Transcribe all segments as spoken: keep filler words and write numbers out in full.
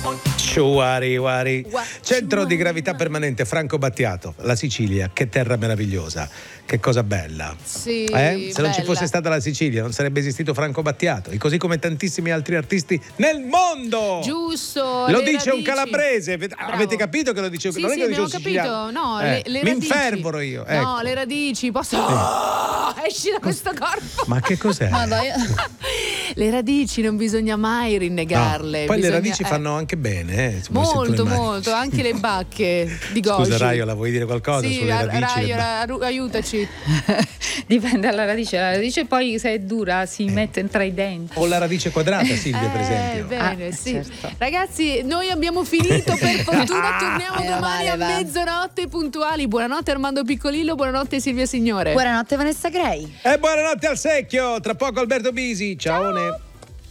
Wari, wari. Centro di gravità permanente Franco Battiato, la Sicilia, che terra meravigliosa, che cosa bella. Sì, eh? Se non ci bella. fosse stata la Sicilia non sarebbe esistito Franco Battiato, e così come tantissimi altri artisti nel mondo. Giusto. Lo le dice radici. un calabrese. Bravo. Avete capito che lo dice? Sì, non è sì, che lo dice abbiamo un capito. siciliano. No, Eh, le, le mi radici. infervoro io. No, ecco. le radici. Posso. Oh, esci da questo corpo. Ma che cos'è? Le radici non bisogna mai rinnegarle. No. Poi bisogna... le radici eh. fanno anche bene, eh, se Molto, tu immagini. molto, anche le bacche di Gosci. Scusa Raiola, vuoi dire qualcosa sì, sulle radici? Raio, le ba- ra- aiutaci. Dipende dalla radice, la radice poi se è dura si Eh. mette tra i denti. O la radice quadrata, Silvia, per Eh, esempio. bene, Ah, sì. certo. Ragazzi, noi abbiamo finito, per fortuna torniamo Meno domani male, a va. mezzanotte puntuali. Buonanotte Armando Piccolillo, buonanotte Silvia Signore. Buonanotte Vanessa Gray. E buonanotte al secchio, tra poco Alberto Bisi. Ciao. R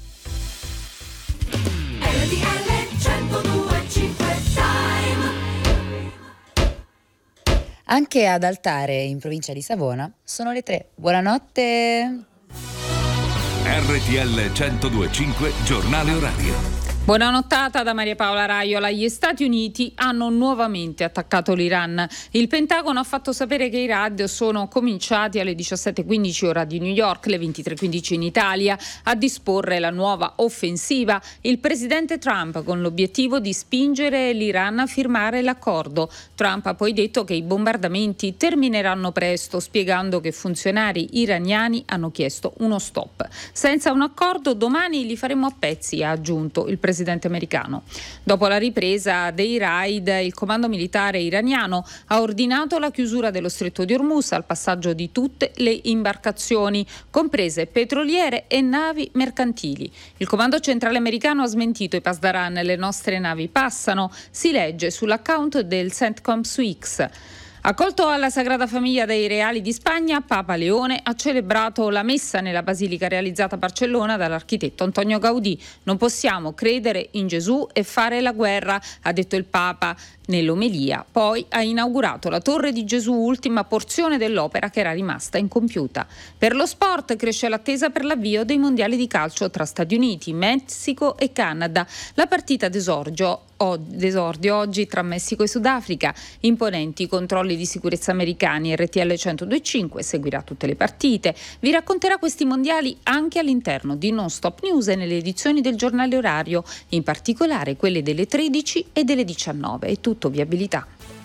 T L centodue e cinque Time. Anche ad Altare, in provincia di Savona, sono le tre. Buonanotte. R T L centodue e cinque, giornale orario. Buona nottata da Maria Paola Raiola. Gli Stati Uniti hanno nuovamente attaccato l'Iran. Il Pentagono ha fatto sapere che i raid sono cominciati alle diciassette e quindici ora di New York, le ventitré e quindici in Italia. A disporre la nuova offensiva il presidente Trump, con l'obiettivo di spingere l'Iran a firmare l'accordo. Trump ha poi detto che i bombardamenti termineranno presto, spiegando che funzionari iraniani hanno chiesto uno stop. Senza un accordo domani li faremo a pezzi, ha aggiunto il presidente americano. Dopo la ripresa dei raid, il comando militare iraniano ha ordinato la chiusura dello stretto di Hormuz al passaggio di tutte le imbarcazioni, comprese petroliere e navi mercantili. Il comando centrale americano ha smentito i pasdaran, le nostre navi passano, si legge sull'account del CENTCOM su X. Accolto alla Sagrada Famiglia dei Reali di Spagna, Papa Leone ha celebrato la messa nella basilica realizzata a Barcellona dall'architetto Antonio Gaudì. Non possiamo credere in Gesù e fare la guerra, ha detto il Papa nell'omelia. Poi ha inaugurato la Torre di Gesù, ultima porzione dell'opera che era rimasta incompiuta. Per lo sport cresce l'attesa per l'avvio dei mondiali di calcio tra Stati Uniti, Messico e Canada. La partita d'esordio d'esordio oggi tra Messico e Sudafrica. Imponenti controlli di sicurezza americani. R T L centodue e cinque seguirà tutte le partite. Vi racconterà questi mondiali anche all'interno di Non Stop News e nelle edizioni del giornale orario, in particolare quelle delle tredici e delle diciannove. È tutto viabilità.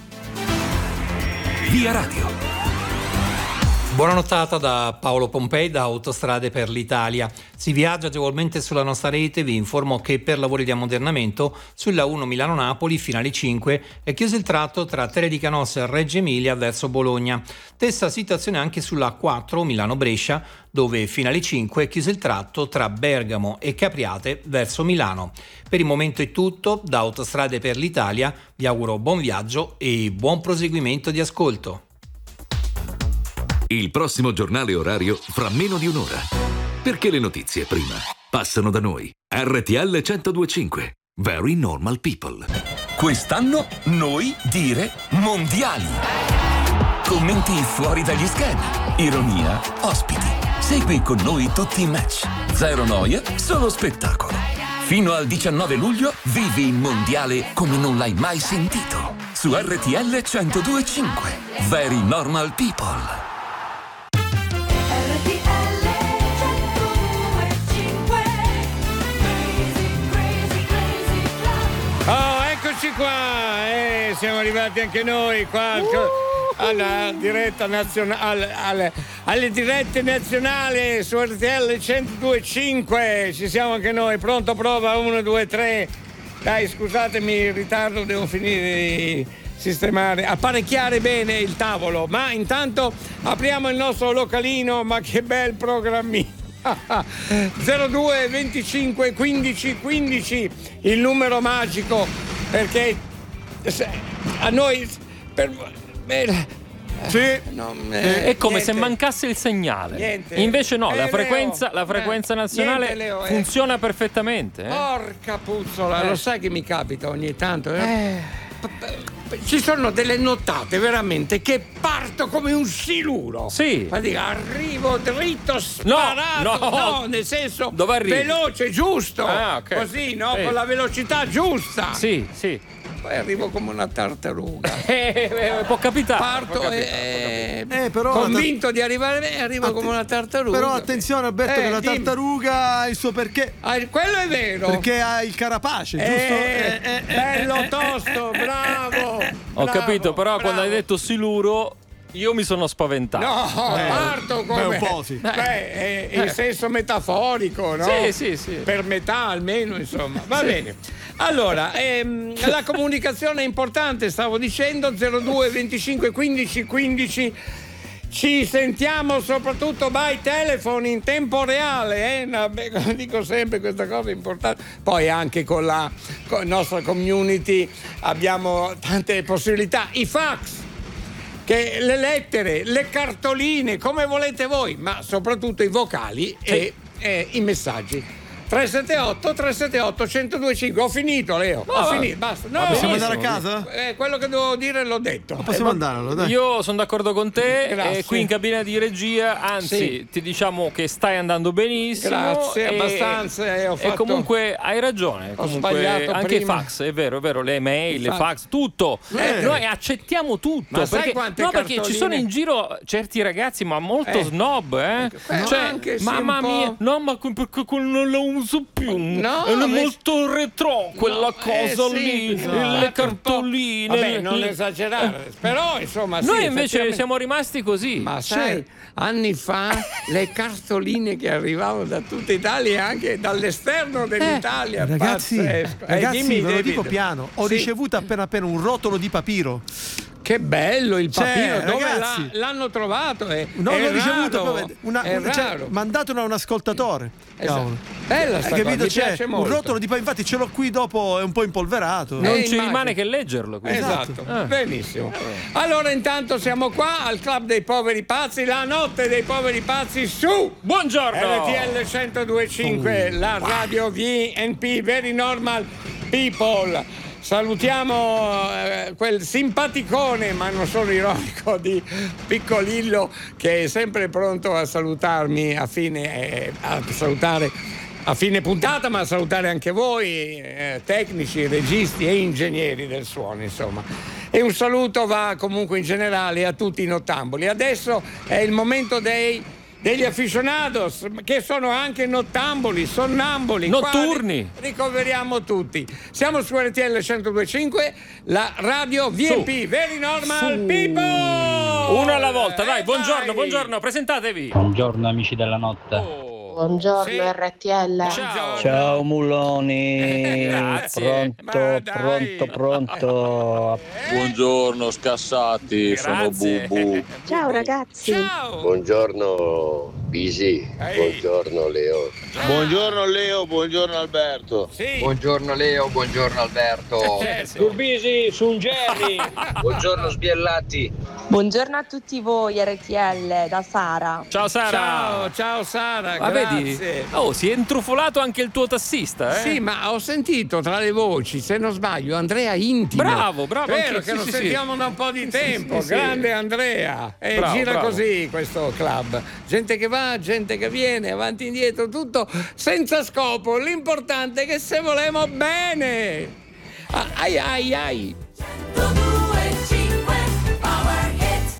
Via Radio. Buona nottata da Paolo Pompei da Autostrade per l'Italia. Si viaggia agevolmente sulla nostra rete. Vi informo che per lavori di ammodernamento sulla uno Milano-Napoli fino alle cinque è chiuso il tratto tra Terre di Canossa e Reggio Emilia verso Bologna. Stessa situazione anche sulla quattro Milano-Brescia, dove fino alle cinque è chiuso il tratto tra Bergamo e Capriate verso Milano. Per il momento è tutto. Da Autostrade per l'Italia vi auguro buon viaggio e buon proseguimento di ascolto. Il prossimo giornale orario fra meno di un'ora. Perché le notizie prima passano da noi. R T L centodue e cinque. Very Normal People. Quest'anno noi dire mondiali. Commenti fuori dagli schemi. Ironia, ospiti. Segui con noi tutti i match. Zero noia, solo spettacolo. Fino al diciannove luglio vivi il mondiale come non l'hai mai sentito. Su R T L centodue e cinque. Very Normal People. Oh, eccoci qua, eh, siamo arrivati anche noi qua al, alla diretta nazionale, alle, alle dirette nazionali su R T L centodue e cinque, ci siamo anche noi, pronto, prova, uno, due, tre, dai, scusatemi il ritardo, devo finire di sistemare, apparecchiare bene il tavolo, ma intanto apriamo il nostro localino, ma che bel programmino. zero due venticinque quindici quindici il numero magico, perché a noi per, per, sì, no, eh, è come niente. se mancasse il segnale. Niente. Invece no, Eh, la frequenza, Leo. la frequenza Eh, nazionale niente, Leo, eh. funziona perfettamente. Eh? Porca puzzola, Eh. lo sai che mi capita ogni tanto, eh? Eh. P- p- ci sono delle nottate veramente che parto come un siluro. Sì. Ma dico, arrivo dritto, sparato. No, no. no nel senso Dove arrivi? veloce, giusto. Ah, ok. Così, no? Sì. Con la velocità giusta. Sì, sì. Poi arrivo come una tartaruga. Eh, eh, può capitare. Parto può capitare, e Eh, però convinto di arrivare e arrivo Att- come una tartaruga. Però attenzione Alberto, Eh, che la dimmi. tartaruga ha il suo perché. Ah, quello è vero. Perché ha il carapace, giusto? Eh, Eh, eh, eh, bello eh, tosto, bravo. Ho bravo, capito, però bravo. quando hai detto siluro io mi sono spaventato. No, Eh, parto come beh, un po' sì. Beh, è in senso metaforico, no? Sì, sì, sì. Per metà almeno, insomma. Va bene. Allora, ehm, la comunicazione è importante, stavo dicendo, zero due venticinque quindici quindici. Ci sentiamo soprattutto by telephone in tempo reale, eh? No, beh, dico sempre questa cosa è importante. Poi anche con la, con la nostra community abbiamo tante possibilità. I fax, che le lettere, le cartoline, come volete voi, ma soprattutto i vocali e, e i messaggi. tre sette otto tre sette otto uno zero due cinque. Ho finito, Leo. No, Ho vabbè. finito, basta. No, Ma possiamo benissimo. andare a casa? Eh, quello che devo dire l'ho detto. Possiamo Eh, andarlo, dai. Io sono d'accordo con te, Grazie. e qui in cabina di regia, anzi, Sì. ti diciamo che stai andando benissimo. Grazie, e, abbastanza, eh, ho e fatto- comunque hai ragione. Ho Comunque, sbagliato anche i prima. fax, è vero, è vero, le mail, le Fax. fax, tutto. Eh. Noi accettiamo tutto. Ma sai perché, quante no, perché ci cartoline? sono in giro certi ragazzi, ma molto Eh. snob, eh? Eh, Cioè, anche sì, mamma un po'. mia, no, ma que- perché quel non la uso più. No, è ma- molto retro quella No, cosa eh, sì, lì, esatto, le un po'. cartoline. Vabbè, non le- esagerare, però insomma sì, Noi invece effettivamente- siamo rimasti così. Ma sai, anni fa le cartoline che arrivavano da tutta Italia e anche dall'esterno dell'Italia. Ragazzi, pazzesco. Eh, ragazzi dimmi, ve lo David. dico piano, ho Sì. ricevuto appena appena un rotolo di papiro. Che bello il Cioè, papiro, dove ragazzi, l'ha- l'hanno trovato? È, No, è l'ho ricevuto raro, proprio una, è una- cioè, raro. mandatelo a un ascoltatore. Esatto. Cavolo. Bella sta Hai cosa, capito? mi C'è piace un molto. rotolo di papiro, infatti ce l'ho qui dopo, è un po' impolverato. Non Eh, ci immagino. rimane che leggerlo. quindi. Esatto, Ah. benissimo. Allora intanto siamo qua al Club dei Poveri Pazzi, la notte dei Poveri Pazzi su Buongiorno! R T L centodue e cinque, la radio V N P, Very Normal People. Salutiamo eh, quel simpaticone, ma non sono ironico, di Piccolillo, che è sempre pronto a salutarmi a fine, eh, a salutare a fine puntata, ma a salutare anche voi, eh, tecnici, registi e ingegneri del suono, insomma. E un saluto va comunque in generale a tutti i nottamboli. Adesso è il momento dei degli aficionados, che sono anche nottamboli, sonnamboli, Notturni. qua ricoveriamo tutti. Siamo su R T L centodue e cinque, la radio V N P, Very Normal People. Uno alla volta, dai, Eh, buongiorno, dai. buongiorno, presentatevi. Buongiorno amici della notte. Oh. Buongiorno Sì. R T L. Ciao. Ciao Muloni, Grazie. Ma pronto, dai. pronto, pronto. Buongiorno scassati, sono Grazie. Bubu. Ciao ragazzi. Ciao. Buongiorno Bisi, Ehi. buongiorno Leo. Buongiorno Leo, buongiorno Alberto. Sì. Buongiorno Leo, buongiorno Alberto. Eh, sì. Turbisi, su un Jerry. Buongiorno Sbiellati. Buongiorno a tutti voi R T L da Sara. Ciao Sara. Ciao, ciao Sara, Ma vedi? grazie. Oh, si è intrufolato anche il tuo tassista, eh? Sì, ma ho sentito tra le voci, se non sbaglio, Andrea Intimo. Bravo, bravo, Vero anche- che sì, lo sì, sentiamo sì. da un po' di Sì, tempo. sì, sì. Grande Andrea. E Bravo, gira bravo. così questo club. Gente che va, gente che viene, avanti e indietro, tutto senza scopo. L'importante è che se volemo bene. Ah, ai ai ai. centodue e cinque Power Hit.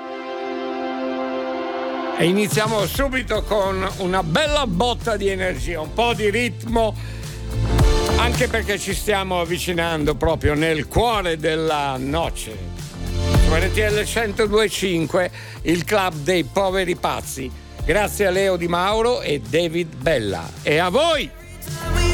E iniziamo subito con una bella botta di energia, un po' di ritmo, anche perché ci stiamo avvicinando proprio nel cuore della noce. Su R T L centodue e cinque, il Club dei Poveri Pazzi. Grazie a Leo Di Mauro e David Bella. E a voi!